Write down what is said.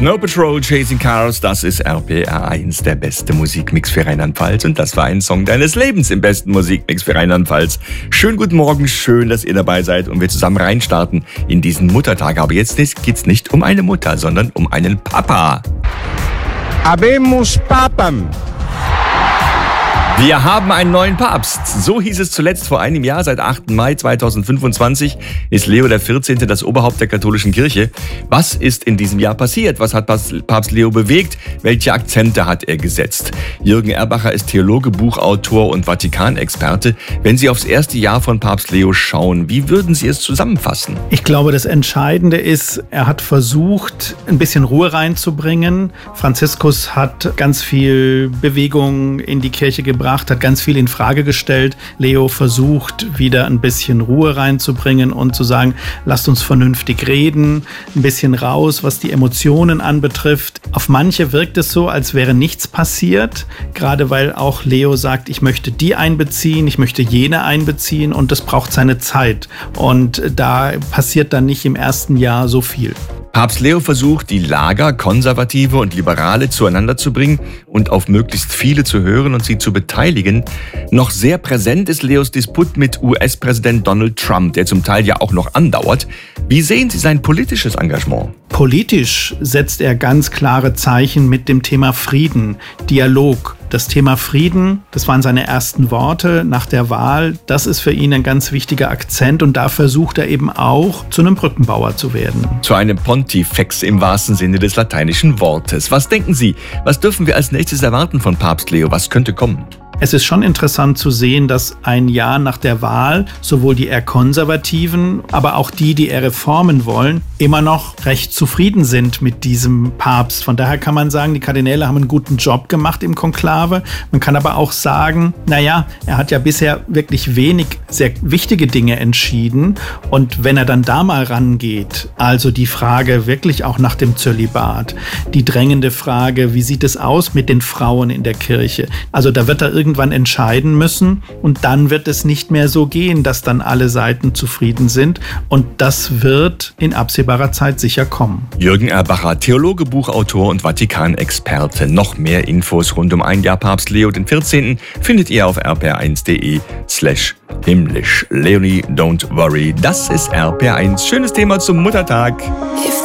Snow Patrol, Chasing Cars, das ist RPR1, der beste Musikmix für Rheinland-Pfalz. Und das war ein Song deines Lebens im besten Musikmix für Rheinland-Pfalz. Schönen guten Morgen, schön, dass ihr dabei seid und wir zusammen reinstarten in diesen Muttertag. Aber jetzt geht's nicht um eine Mutter, sondern um einen Papa. Habemus Papam. Wir haben einen neuen Papst. So hieß es zuletzt vor einem Jahr. Seit 8. Mai 2025 ist Leo XIV. Das Oberhaupt der katholischen Kirche. Was ist in diesem Jahr passiert? Was hat Papst Leo bewegt? Welche Akzente hat er gesetzt? Jürgen Erbacher ist Theologe, Buchautor und Vatikanexperte. Wenn Sie aufs erste Jahr von Papst Leo schauen, wie würden Sie es zusammenfassen? Ich glaube, das Entscheidende ist, er hat versucht, ein bisschen Ruhe reinzubringen. Franziskus hat ganz viel Bewegung in die Kirche gebracht, hat ganz viel in Frage gestellt. Leo versucht, wieder ein bisschen Ruhe reinzubringen und zu sagen, lasst uns vernünftig reden, ein bisschen raus, was die Emotionen anbetrifft. Auf manche wirkt es so, als wäre nichts passiert, gerade weil auch Leo sagt, ich möchte die einbeziehen, ich möchte jene einbeziehen und das braucht seine Zeit. Und da passiert dann nicht im ersten Jahr so viel. Papst Leo versucht, die Lager, Konservative und Liberale zueinander zu bringen und auf möglichst viele zu hören und sie zu beteiligen. Noch sehr präsent ist Leos Disput mit US-Präsident Donald Trump, der zum Teil ja auch noch andauert. Wie sehen Sie sein politisches Engagement? Politisch setzt er ganz klare Zeichen mit dem Thema Frieden, Dialog. Das Thema Frieden, das waren seine ersten Worte nach der Wahl. Das ist für ihn ein ganz wichtiger Akzent und da versucht er eben auch, zu einem Brückenbauer zu werden. Zu einem Pontifex im wahrsten Sinne des lateinischen Wortes. Was denken Sie? Was dürfen wir als nächstes erwarten von Papst Leo? Was könnte kommen? Es ist schon interessant zu sehen, dass ein Jahr nach der Wahl sowohl die eher Konservativen, aber auch die eher Reformen wollen, immer noch recht zufrieden sind mit diesem Papst. Von daher kann man sagen, die Kardinäle haben einen guten Job gemacht im Konklave. Man kann aber auch sagen, naja, er hat ja bisher wirklich wenig sehr wichtige Dinge entschieden. Und wenn er dann da mal rangeht, also die Frage wirklich auch nach dem Zölibat, die drängende Frage, wie sieht es aus mit den Frauen in der Kirche? Also da wird er irgendwann entscheiden müssen und dann wird es nicht mehr so gehen, dass dann alle Seiten zufrieden sind und das wird in absehbarer Zeit sicher kommen. Jürgen Erbacher, Theologe, Buchautor und Vatikanexperte. Noch mehr Infos rund um ein Jahr Papst Leo XIV. findet ihr auf rpr1.de/himmlisch. Leonie, don't worry, das ist RPR1. Schönes Thema zum Muttertag.